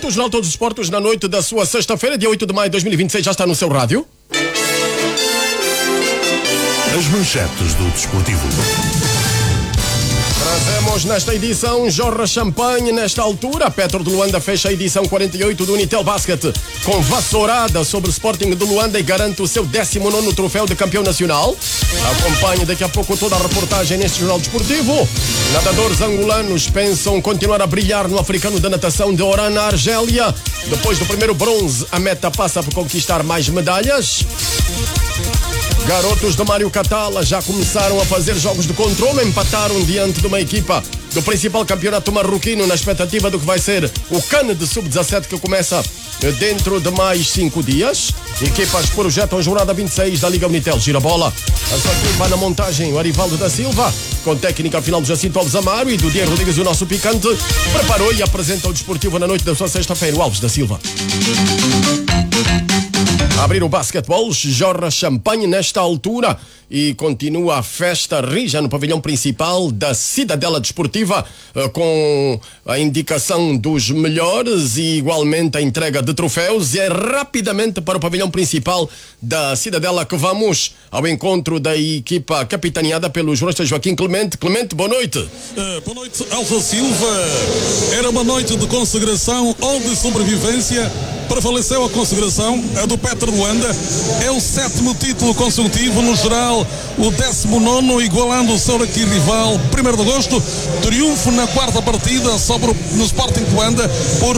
18, o Jornal Todos os Esportes na noite da sua sexta-feira, dia 8 de maio de 2026, já está no seu rádio. As manchetes do desportivo. Trazemos nesta edição Jorra Champanhe. Nesta altura, a Petro de Luanda fecha a edição 48 do Unitel Basket com vassourada sobre o Sporting de Luanda e garante o seu 19º troféu de campeão nacional. Acompanhe daqui a pouco toda a reportagem neste jornal desportivo. Nadadores angolanos pensam continuar a brilhar no Africano da Natação de Oran, na Argélia. Depois do primeiro bronze, a meta passa por conquistar mais medalhas. Garotos de Mário Catala já começaram a fazer jogos de controle, empataram diante de uma equipa do principal campeonato marroquino na expectativa do que vai ser o CAN de Sub-17 que começa dentro de mais 5 dias. Equipas projetam a jornada 26 da Liga Unitel. Girabola. A sua equipa na montagem, o Arivaldo da Silva, com técnica final do Jacinto Alves Amaro e do Diego Rodrigues, o nosso picante, preparou e apresenta o desportivo na noite da sua sexta-feira, o Alves da Silva. A abrir o basquetebol, Jorra Champanhe nesta altura e continua a festa rija no pavilhão principal da Cidadela Desportiva com a indicação dos melhores e igualmente a entrega de troféus. E é rapidamente para o pavilhão principal da Cidadela que vamos ao encontro da equipa capitaneada pelo jurista Joaquim Clemente. Clemente, boa noite. Boa noite, Alves Silva. Era uma noite de consagração ou de sobrevivência. Prevaleceu a consagração, a do Petro de Luanda. É o 7º título consecutivo, no geral o 19º, igualando o seu arquirrival 1º de agosto. Triunfo na quarta partida sobre no Sporting de Luanda por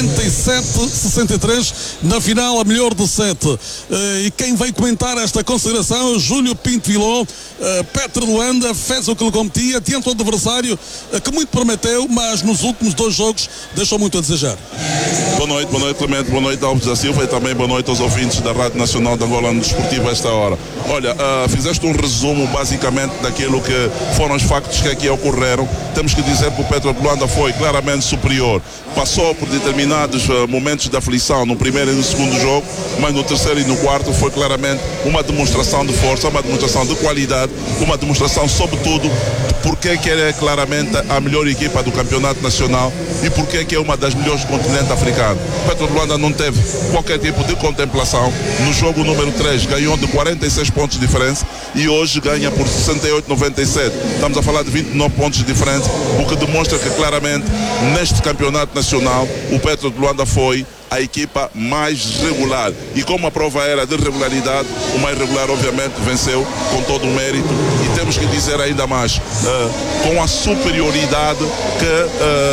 97-63, na final a melhor de 7. E quem vai comentar esta consagração é Júlio Pinto Viló. Petro de Luanda fez o que lhe competia diante do adversário que muito prometeu, mas nos últimos 2 jogos deixou muito a desejar. Boa noite, Clemente, boa noite Alves da Silva e também boa noite aos ouvintes da Rádio Nacional de Angola no Desportivo a esta hora. Olha, fizeste um resumo basicamente daquilo que foram os factos que aqui ocorreram. Temos que dizer que o Petro de Luanda foi claramente superior. Passou por determinados momentos de aflição no primeiro e no segundo jogo, mas no terceiro e no quarto foi claramente uma demonstração de força, uma demonstração de qualidade, uma demonstração sobretudo de porque que é claramente a melhor equipa do campeonato nacional e porque que é uma das melhores do continente africano. O Petro de Luanda não teve qualquer tipo de contemplação. No jogo número 3 ganhou de 46 pontos de diferença e hoje ganha por 68-97. Estamos a falar de 29 pontos de diferença, o que demonstra que claramente neste campeonato nacional o Petro de Luanda foi a equipa mais regular e como a prova era de regularidade, o mais regular obviamente venceu com todo o mérito e temos que dizer ainda mais com a superioridade que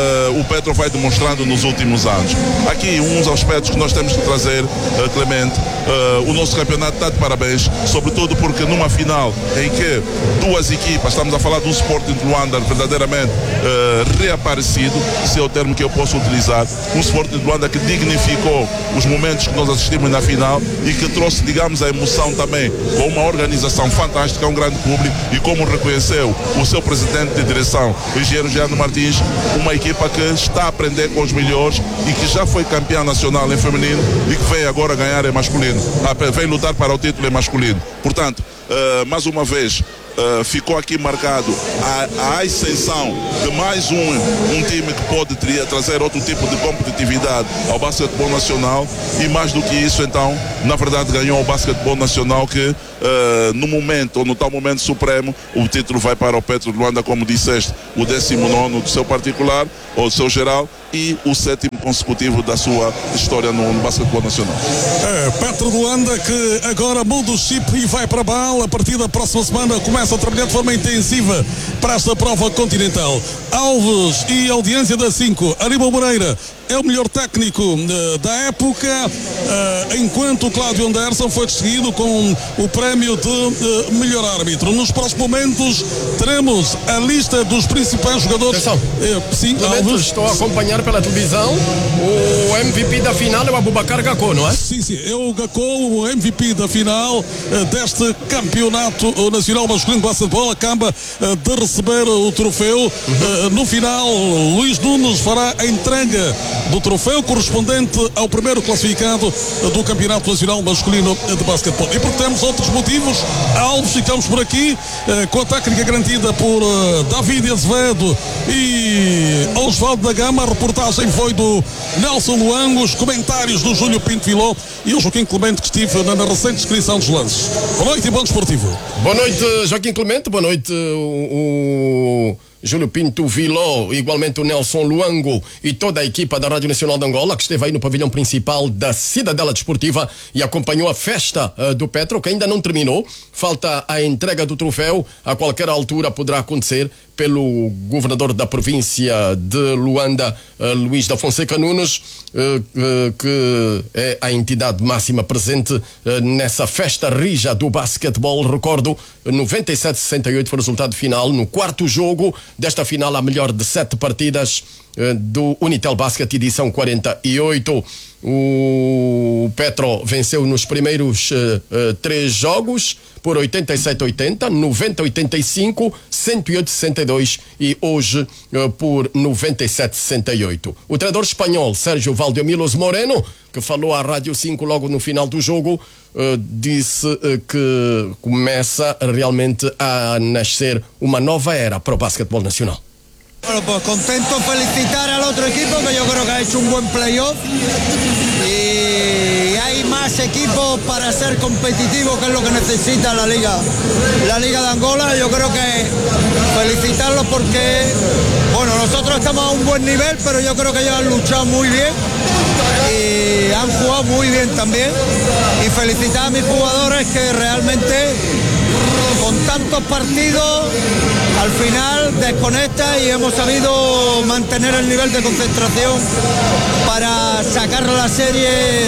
o Petro vai demonstrando nos últimos anos. Aqui uns aspectos que nós temos que trazer, Clemente, o nosso campeonato está de parabéns, sobretudo porque numa final em que 2 equipas, estamos a falar de um Sporting de Luanda verdadeiramente reaparecido, se é o termo que eu posso utilizar, um Sporting de Luanda que dignifica os momentos que nós assistimos na final e que trouxe, digamos, a emoção também com uma organização fantástica, um grande público e como reconheceu o seu presidente de direção, o engenheiro Giano Martins, uma equipa que está a aprender com os melhores e que já foi campeã nacional em feminino e que vem agora ganhar em masculino, vem lutar para o título em masculino. Portanto, mais uma vez, ficou aqui marcado a ascensão de mais um time que pode trazer outro tipo de competitividade ao basquetebol nacional e mais do que isso, então, na verdade ganhou o basquetebol nacional que no momento, ou no tal momento supremo, o título vai para o Petro de Luanda, como disseste, o 19º do seu particular, ou do seu geral, e o 7º consecutivo da sua história no basquetebol nacional. Petro de Luanda que agora muda o chip e vai para Baal. A partir da próxima semana começa a trabalhar de forma intensiva para esta prova continental. Alves e audiência da 5, Aníbal Moreira é o melhor técnico da época, enquanto o Cláudio Anderson foi distinguido com o prémio de melhor árbitro. Nos próximos momentos teremos a lista dos principais jogadores. Sim, Alves. Estou a acompanhar pela televisão. O MVP da final é o Abubakar Gakko, não é? Sim, é o Gakko, o MVP da final deste campeonato nacional masculino de basquetebol. Acaba de receber o troféu. No final, Luís Nunes fará a entrega do troféu correspondente ao primeiro classificado do Campeonato Nacional Masculino de Basquetebol. E porque temos outros motivos, Alves, ficamos por aqui com a técnica garantida por David Azevedo e Osvaldo da Gama, reportagem reportagem foi do Nelson Luango, os comentários do Júlio Pinto Viló e o Joaquim Clemente, que estive na recente descrição dos lances. Boa noite e bom desportivo. Boa noite, Joaquim Clemente. Boa noite, o Júlio Pinto Viló, igualmente o Nelson Luango e toda a equipa da Rádio Nacional de Angola, que esteve aí no pavilhão principal da Cidadela Desportiva e acompanhou a festa do Petro, que ainda não terminou. Falta a entrega do troféu, a qualquer altura poderá acontecer, pelo governador da província de Luanda, Luís da Fonseca Nunes, que é a entidade máxima presente nessa festa rija do basquetebol. Recordo, 97-68 foi o resultado final no quarto jogo desta final, a melhor de 7 partidas do Unitel Basket edição 48. O Petro venceu nos primeiros 3 jogos por 87-80, 90-85, 108-62 e hoje por 97-68. O treinador espanhol Sérgio Valdiomilos Moreno, que falou à Rádio 5 logo no final do jogo, disse que começa realmente a nascer uma nova era para o basquetebol nacional. Bueno, pues contento, felicitar al otro equipo que yo creo que ha hecho un buen playoff y hay más equipos para ser competitivos, que es lo que necesita la Liga de Angola. Yo creo que felicitarlos porque, bueno, nosotros estamos a un buen nivel, pero yo creo que ellos han luchado muy bien y han jugado muy bien también, y felicitar a mis jugadores que realmente con tantos partidos al final desconecta y hemos sabido mantener el nivel de concentración para sacar la serie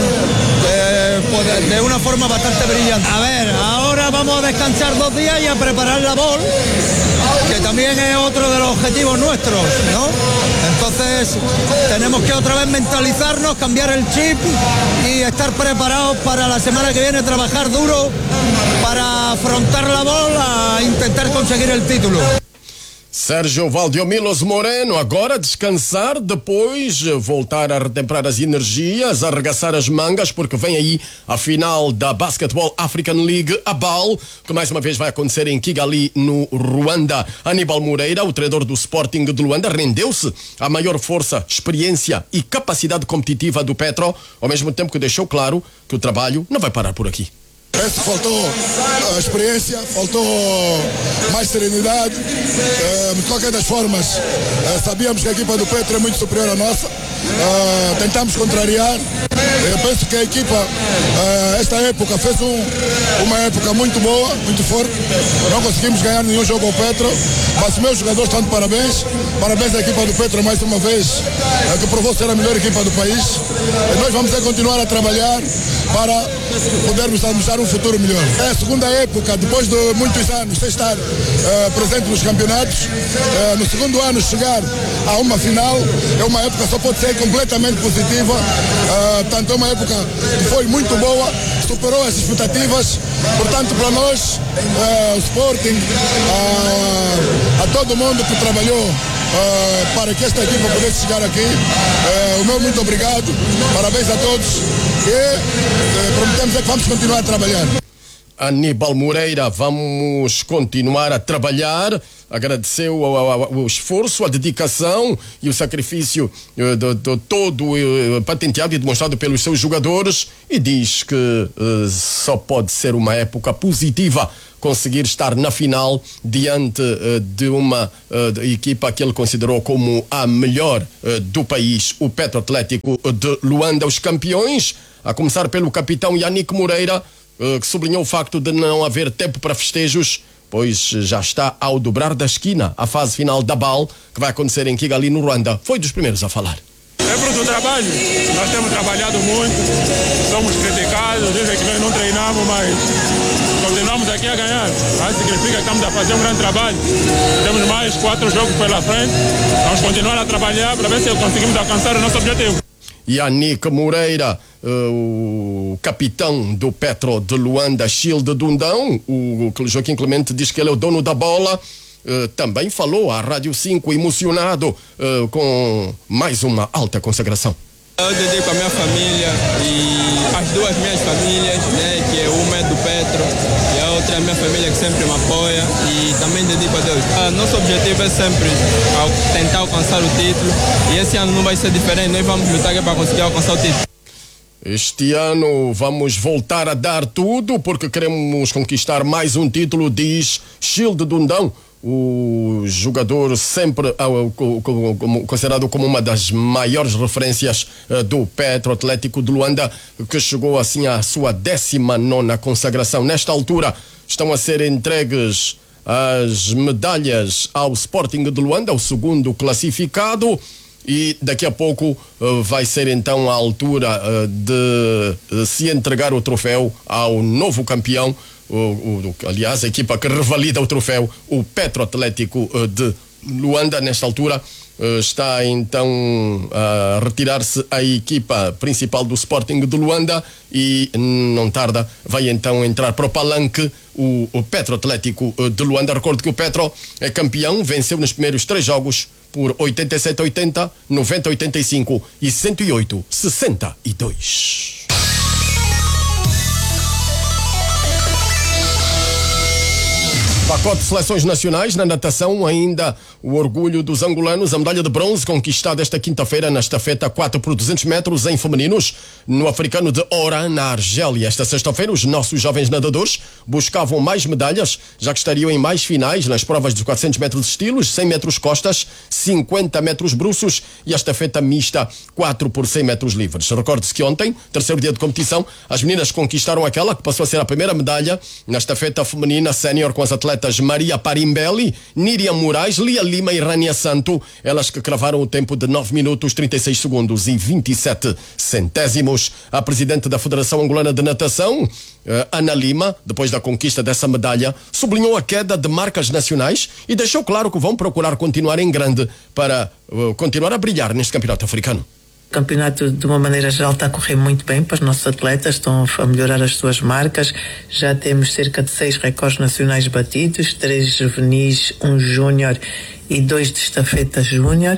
de una forma bastante brillante. A ver, ahora vamos a descansar 2 días y a preparar la bowl, que también es otro de los objetivos nuestros, ¿no? Entonces tenemos que otra vez mentalizarnos, cambiar el chip y estar preparados para la semana que viene, trabajar duro para afrontar la bola, a intentar conseguir el título. Sérgio Valdiomilos Moreno, agora descansar, depois voltar a retemperar as energias, arregaçar as mangas, porque vem aí a final da Basketball African League, a BAL, que mais uma vez vai acontecer em Kigali, no Ruanda. Aníbal Moreira, o treinador do Sporting de Luanda, rendeu-se à maior força, experiência e capacidade competitiva do Petro, ao mesmo tempo que deixou claro que o trabalho não vai parar por aqui. Penso que faltou experiência, faltou mais serenidade. De qualquer das formas, sabíamos que a equipa do Petro é muito superior à nossa. Tentamos contrariar. Eu penso que a equipa, esta época, fez uma época muito boa, muito forte. Não conseguimos ganhar nenhum jogo ao Petro, mas os meus jogadores estão de parabéns. Parabéns à equipa do Petro mais uma vez, que provou ser a melhor equipa do país. E nós vamos continuar a trabalhar para podermos almoçar um futuro melhor. É a segunda época, depois de muitos anos, sem estar presente nos campeonatos. No segundo ano, chegar a uma final é uma época que só pode ser completamente positiva. Tanto é uma época que foi muito boa, superou as expectativas. Portanto, para nós, o Sporting, a todo mundo que trabalhou para que esta equipa pudesse chegar aqui, o meu muito obrigado, parabéns a todos e prometemos que vamos continuar a trabalhar. Aníbal Moreira, vamos continuar a trabalhar. Agradeceu o esforço, a dedicação e o sacrifício de todo patenteado e demonstrado pelos seus jogadores, e diz que só pode ser uma época positiva conseguir estar na final diante de uma equipa que ele considerou como a melhor do país, o Petro Atlético de Luanda. Os campeões, a começar pelo capitão Yannick Moreira, que sublinhou o facto de não haver tempo para festejos, pois já está ao dobrar da esquina a fase final da BAL, que vai acontecer em Kigali, no Ruanda. Foi dos primeiros a falar. É fruto do trabalho. Nós temos trabalhado muito, somos criticados, dizem que nós não treinamos, mas continuamos aqui a ganhar. Isso significa que estamos a fazer um grande trabalho. Temos mais 4 jogos pela frente. Vamos continuar a trabalhar para ver se conseguimos alcançar o nosso objetivo. Yannick Moreira, o capitão do Petro de Luanda, Childe Dundão. O Joaquim Clemente diz que ele é o dono da bola. Também falou à Rádio 5 emocionado com mais uma alta consagração. Eu dedico a minha família e as 2 minhas famílias, né, que uma é do Petro e a outra é minha família que sempre me apoia e também dedico a Deus. Nosso objetivo é sempre tentar alcançar o título e esse ano não vai ser diferente, nós vamos lutar para conseguir alcançar o título. Este ano vamos voltar a dar tudo porque queremos conquistar mais um título, diz Shield Dundão, o jogador sempre considerado como uma das maiores referências do Petro Atlético de Luanda, que chegou assim à sua 19ª consagração. Nesta altura estão a ser entregues as medalhas ao Sporting de Luanda, o segundo classificado, e daqui a pouco vai ser então a altura de se entregar o troféu ao novo campeão, aliás, a equipa que revalida o troféu, o Petro Atlético de Luanda. Nesta altura está então a retirar-se a equipa principal do Sporting de Luanda e não tarda vai então entrar para o palanque o Petro Atlético de Luanda. Recordo que o Petro é campeão, venceu nos primeiros 3 jogos por 87-80, 90-85 e 108-62. Pacote de seleções nacionais na natação, ainda o orgulho dos angolanos, a medalha de bronze conquistada esta quinta-feira na estafeta 4 por 200 metros em femininos no africano de Oran, na Argélia. Esta sexta-feira os nossos jovens nadadores buscavam mais medalhas, já que estariam em mais finais nas provas dos 400 metros de estilos, 100 metros costas, 50 metros bruços e a estafeta mista 4 por 100 metros livres. Recorde-se que ontem, terceiro dia de competição, as meninas conquistaram aquela que passou a ser a primeira medalha na estafeta feminina sénior com as atletas Maria Parimbelli, Níria Moraes, Lia Lima e Rania Santo, elas que cravaram o tempo de 9 minutos, 36 segundos e 27 centésimos. A presidente da Federação Angolana de Natação, Ana Lima, depois da conquista dessa medalha, sublinhou a queda de marcas nacionais e deixou claro que vão procurar continuar em grande para continuar a brilhar neste campeonato africano. O campeonato, de uma maneira geral, está a correr muito bem para os nossos atletas, estão a melhorar as suas marcas. Já temos cerca de 6 recordes nacionais batidos, 3 juvenis, 1 júnior e 2 de estafeta júnior,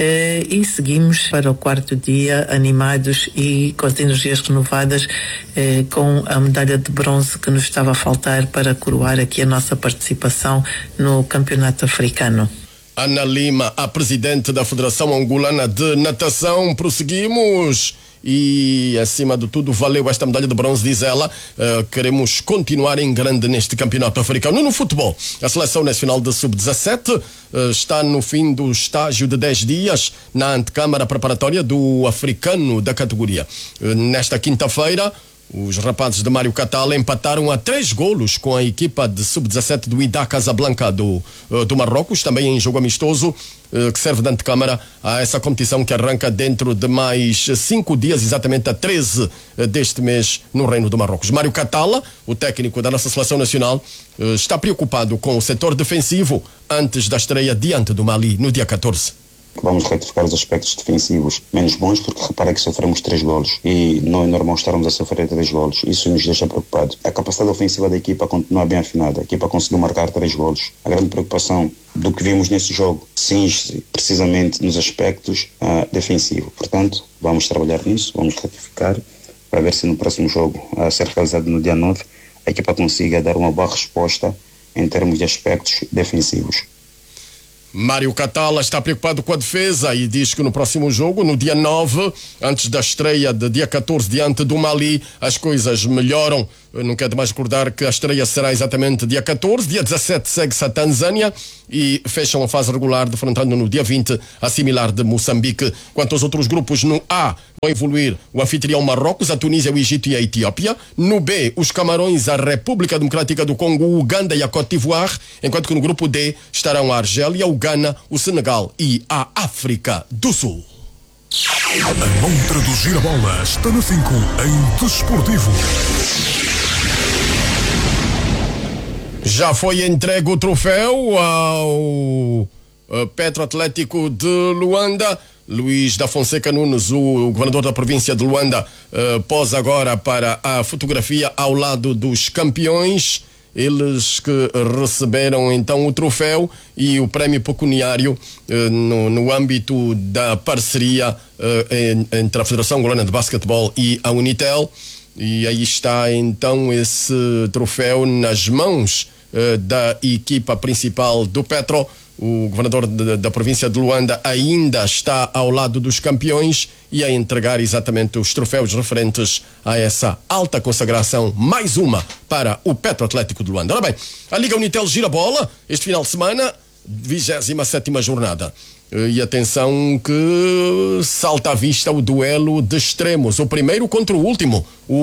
e seguimos para o 4º dia animados e com as energias renovadas, com a medalha de bronze que nos estava a faltar para coroar aqui a nossa participação no campeonato africano. Ana Lima, a presidente da Federação Angolana de Natação. Prosseguimos e, acima de tudo, valeu esta medalha de bronze, diz ela. Queremos continuar em grande neste campeonato africano. No futebol, a Seleção Nacional de Sub-17 está no fim do estágio de 10 dias na antecâmara preparatória do africano da categoria. Nesta quinta-feira, os rapazes de Mário Catala empataram a 3 golos com a equipa de Sub-17 do Ida Casablanca do Marrocos, também em jogo amistoso, que serve de antecâmara a essa competição que arranca dentro de mais 5 dias, exatamente a 13 deste mês, no Reino do Marrocos. Mário Catala, o técnico da nossa seleção nacional, está preocupado com o setor defensivo antes da estreia diante do Mali no dia 14. Vamos retificar os aspectos defensivos menos bons, porque repara que sofremos 3 golos e não é normal estarmos a sofrer 3 golos. Isso nos deixa preocupados. A capacidade ofensiva da equipa continua bem afinada. A equipa conseguiu marcar 3 golos. A grande preocupação do que vimos nesse jogo cinge precisamente nos aspectos defensivos. Portanto, vamos trabalhar nisso, vamos retificar para ver se no próximo jogo, a ser realizado no dia 9, a equipa consiga dar uma boa resposta em termos de aspectos defensivos. Mário Catala está preocupado com a defesa e diz que no próximo jogo, no dia 9, antes da estreia de dia 14 diante do Mali, as coisas melhoram. Não quero mais recordar que a estreia será exatamente dia 14, dia 17 segue-se a Tanzânia e fecham a fase regular, defrontando no dia 20 a similar de Moçambique. Quanto aos outros grupos, no A vão evoluir o anfitrião Marrocos, a Tunísia, o Egito e a Etiópia. No B, os Camarões, a República Democrática do Congo, o Uganda e a Côte d'Ivoire, enquanto que no grupo D estarão a Argélia, o Ghana, o Senegal e a África do Sul. A montra do Girabola está na 5 em Desportivo. Já foi entregue o troféu ao Petro Atlético de Luanda. Luís da Fonseca Nunes, o governador da província de Luanda, pôs agora para a fotografia ao lado dos campeões. Eles que receberam então o troféu e o prémio pecuniário no âmbito da parceria entre a Federação Angolana de Basquetebol e a Unitel. E aí está então esse troféu nas mãos da equipa principal do Petro. O governador da província de Luanda ainda está ao lado dos campeões e a entregar exatamente os troféus referentes a essa alta consagração, mais uma para o Petro Atlético de Luanda. Ora bem, a Liga Unitel gira a bola este final de semana, 27ª jornada. E atenção que salta à vista o duelo de extremos, o primeiro contra o último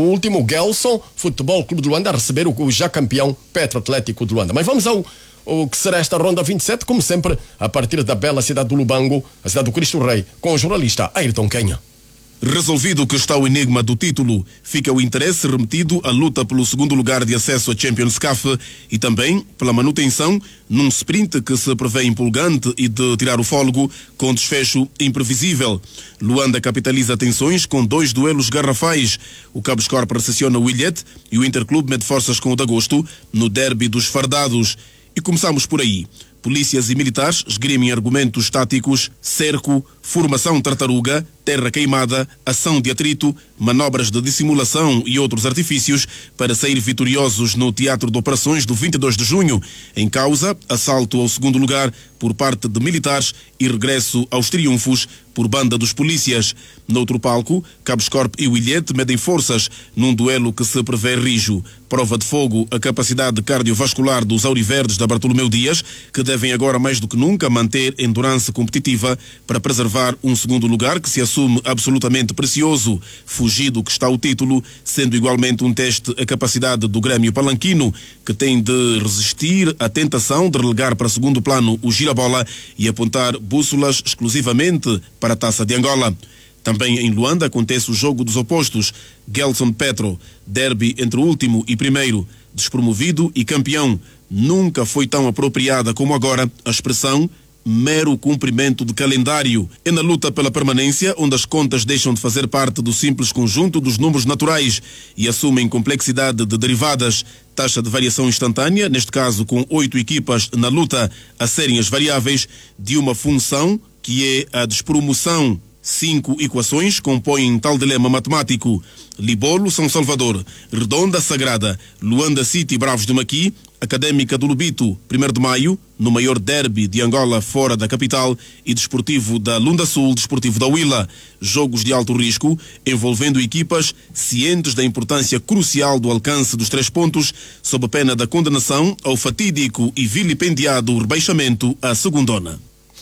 Gelson Futebol Clube de Luanda a receber o já campeão Petro Atlético de Luanda. Mas vamos ao que será esta ronda 27, como sempre, a partir da bela cidade do Lubango, a cidade do Cristo Rei, com o jornalista Ayrton Kenha. Resolvido que está o enigma do título, fica o interesse remetido à luta pelo segundo lugar de acesso à Champions CAF e também pela manutenção num sprint que se prevê empolgante e de tirar o fôlego com desfecho imprevisível. Luanda capitaliza tensões com 2 duelos garrafais. O Cabo Escorp recepciona o Ilhete e o Interclube mede forças com o de Agosto no derby dos fardados. E começamos por aí. Polícias e militares esgrimem argumentos táticos, cerco, formação tartaruga, terra queimada, ação de atrito, manobras de dissimulação e outros artifícios para sair vitoriosos no Teatro de Operações do 22 de junho. Em causa, assalto ao segundo lugar por parte de militares e regresso aos triunfos por banda dos polícias. Noutro palco, Cabo Escorp e o Ilhete medem forças num duelo que se prevê rijo. Prova de fogo a capacidade cardiovascular dos auriverdes da Bartolomeu Dias, que devem agora mais do que nunca manter endurance competitiva para preservar um segundo lugar que se assume absolutamente precioso. Fugido que está o título, sendo igualmente um teste a capacidade do Grêmio Palanquino, que tem de resistir à tentação de relegar para segundo plano o girabola e apontar bússolas exclusivamente para a Taça de Angola. Também em Luanda acontece o jogo dos opostos, Gelson Petro, derby entre o último e primeiro, despromovido e campeão. Nunca foi tão apropriada como agora a expressão mero cumprimento de calendário. É na luta pela permanência onde as contas deixam de fazer parte do simples conjunto dos números naturais e assumem complexidade de derivadas. Taxa de variação instantânea, neste caso com 8 equipas na luta a serem as variáveis de uma função que é a despromoção. 5 equações compõem tal dilema matemático. Libolo, São Salvador, Redonda, Sagrada, Luanda City, Bravos de Maqui, Académica do Lubito, 1º de Maio, no maior derby de Angola fora da capital, e Desportivo da Lunda Sul, Desportivo da Huila. Jogos de alto risco, envolvendo equipas cientes da importância crucial do alcance dos 3 pontos, sob pena da condenação ao fatídico e vilipendiado rebaixamento à segundona.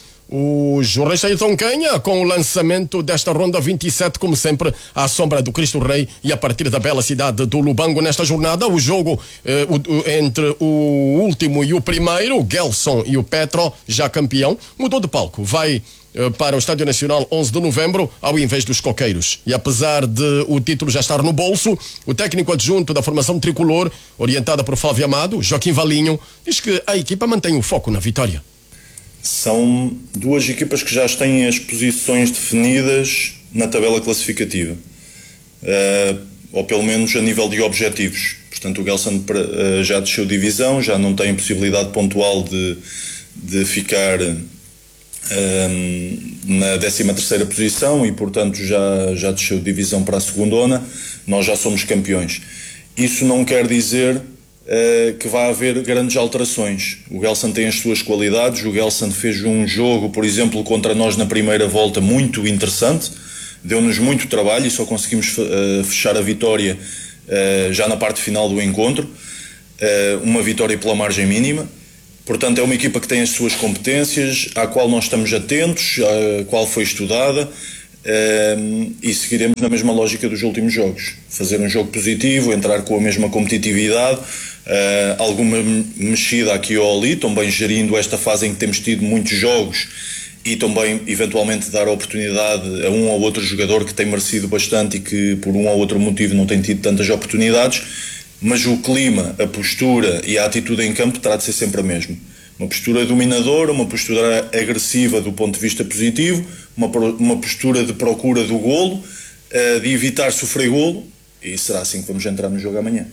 O jornalista Ayrton Kenha com o lançamento desta ronda 27, como sempre, à sombra do Cristo Rei e a partir da bela cidade do Lubango. Nesta jornada, o jogo entre o último e o primeiro, o Gelson e o Petro, já campeão, mudou de palco. Vai para o Estádio Nacional 11 de novembro, ao invés dos Coqueiros. E apesar de o título já estar no bolso, o técnico adjunto da formação tricolor, orientada por Flávio Amado, Joaquim Valinho, diz que a equipa mantém o foco na vitória. São 2 equipas que já têm as posições definidas na tabela classificativa, ou pelo menos a nível de objetivos. Portanto, o Gelson já desceu divisão, já não tem a possibilidade pontual de ficar na 13ª posição e, portanto, já desceu divisão para a segundona. Nós já somos campeões. Isso não quer dizer que vai haver grandes alterações. O Gelson tem as suas qualidades. O Gelson fez um jogo, por exemplo, contra nós na primeira volta muito interessante, deu-nos muito trabalho e só conseguimos fechar a vitória já na parte final do encontro, uma vitória pela margem mínima. Portanto, é uma equipa que tem as suas competências, à qual nós estamos atentos, à qual foi estudada, e seguiremos na mesma lógica dos últimos jogos. Fazer um jogo positivo, entrar com a mesma competitividade, alguma mexida aqui ou ali, também gerindo esta fase em que temos tido muitos jogos e também eventualmente dar a oportunidade a um ou outro jogador que tem merecido bastante e que por um ou outro motivo não tem tido tantas oportunidades, mas o clima, a postura e a atitude em campo terá de ser sempre a mesma. Uma postura dominadora, uma postura agressiva do ponto de vista positivo, uma postura de procura do golo, de evitar sofrer golo, e será assim que vamos entrar no jogo amanhã.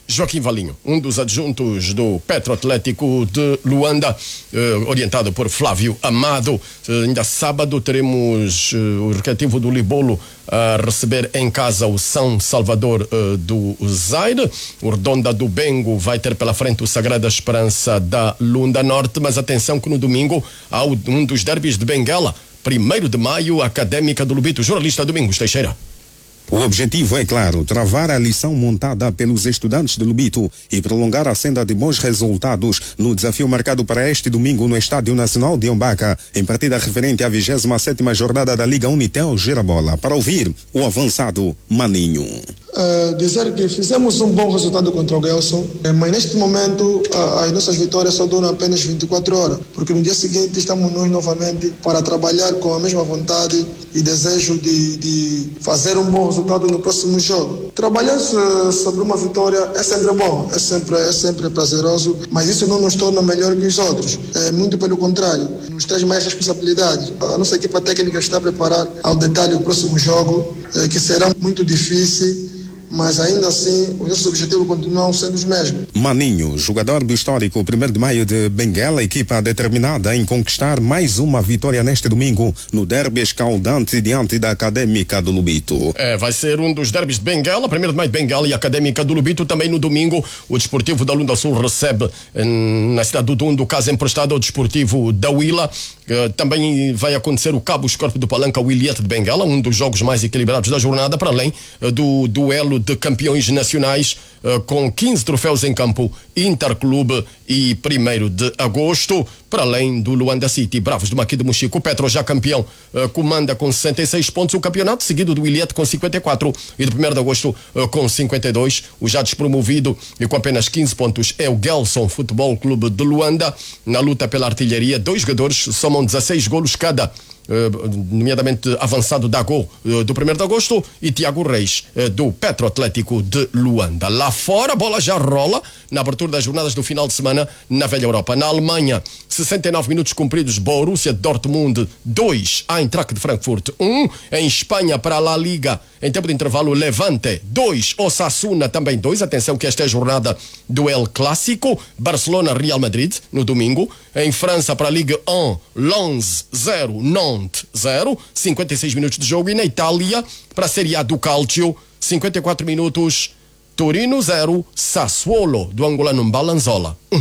Joaquim Valinho, um dos adjuntos do Petro Atlético de Luanda, orientado por Flávio Amado. Ainda sábado teremos o Recreativo do Libolo a receber em casa o São Salvador do Zaire. O Redonda do Bengo vai ter pela frente o Sagrada Esperança da Lunda Norte, mas atenção que no domingo há um dos derbys de Benguela, 1º de maio, Académica do Lubito. Jornalista Domingos Teixeira. O objetivo é claro, travar a lição montada pelos estudantes de Lubito e prolongar a senda de bons resultados no desafio marcado para este domingo no Estádio Nacional de Ombaca, em partida referente à 27ª jornada da Liga Unitel Girabola. Para ouvir o avançado Maninho. Dizer que fizemos um bom resultado contra o Gelson, mas neste momento as nossas vitórias só duram apenas 24 horas, porque no dia seguinte estamos nós novamente para trabalhar com a mesma vontade e desejo de fazer um bom resultado no próximo jogo. Trabalhar sobre uma vitória é sempre bom, é sempre prazeroso, mas isso não nos torna melhor que os outros. Muito pelo contrário, nos traz mais responsabilidade. A nossa equipa técnica está a preparar ao detalhe o próximo jogo, que será muito difícil, mas ainda assim os nossos objetivos continuam sendo os mesmos. Maninho, jogador do histórico 1º de maio de Benguela, equipa determinada em conquistar mais uma vitória neste domingo no derby escaldante diante da Académica do Lubito. Vai ser um dos derbys de Benguela, 1º de maio de Benguela e Académica do Lubito. Também no domingo o Desportivo da Lunda Sul recebe na cidade do Dundo, caso emprestado ao Desportivo da Huila. Também vai acontecer o Cabo Escorpo do Palanca Williette de Benguela, um dos jogos mais equilibrados da jornada, para além do duelo de campeões nacionais com 15 troféus em campo, Interclube e 1º de agosto, para além do Luanda City, Bravos do Maqui de Mochico. O Petro, já campeão, comanda com 66 pontos o campeonato, seguido do Williette com 54 e do 1º de agosto com 52. O já despromovido e com apenas 15 pontos é o Gelson Futebol Clube de Luanda. Na luta pela artilharia, 2 jogadores somam 16 golos cada, nomeadamente avançado Dago do 1º de agosto e Tiago Reis do Petro Atlético de Luanda. Lá fora a bola já rola na abertura das jornadas do final de semana na Velha Europa. Na Alemanha, 69 minutos cumpridos, Borussia Dortmund 2, Eintracht de Frankfurt 1. Em Espanha, para a La Liga, em tempo de intervalo, Levante 2, Osasuna também 2. Atenção que esta é a jornada do El Clássico. Barcelona Real Madrid no domingo. Em França, para a Ligue 1, Lens 0, Nantes 0, 56 minutos de jogo. E na Itália, para a Série A do Calcio, 54 minutos, Torino 0, Sassuolo do angolano Balanzola 1.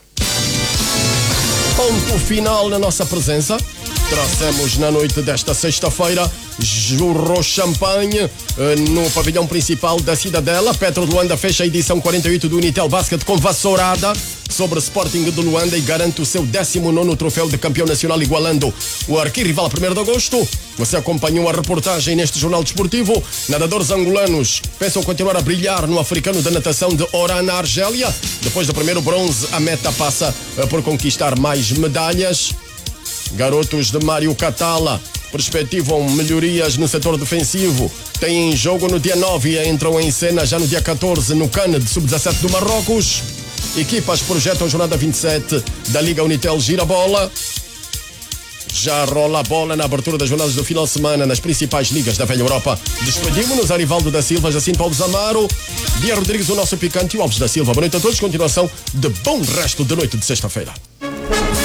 Ponto final na nossa presença. Trouxemos na noite desta sexta-feira Jurro Champanhe no pavilhão principal da Cidadela. Petro de Luanda fecha a edição 48 do Unitel Basket com vassourada sobre Sporting de Luanda e garante o seu 19º troféu de campeão nacional, igualando o arquirrival 1º de agosto. Você acompanhou a reportagem neste jornal desportivo. Nadadores angolanos pensam continuar a brilhar no africano da natação de Oran, na Argélia. Depois do primeiro bronze, a meta passa por conquistar mais medalhas. Garotos de Mário Catala perspectivam melhorias no setor defensivo. Têm jogo no dia 9 e entram em cena já no dia 14 no CAN de Sub-17 do Marrocos. Equipas projetam a jornada 27 da Liga Unitel Girabola. Já rola a bola na abertura das jornadas do final de semana nas principais ligas da Velha Europa. Despedimos-nos, Arivaldo da Silva, Jacinto Alves Amaro, Dia Rodrigues, o nosso picante, e o Alves da Silva. Boa noite a todos, continuação de bom resto de noite de sexta-feira.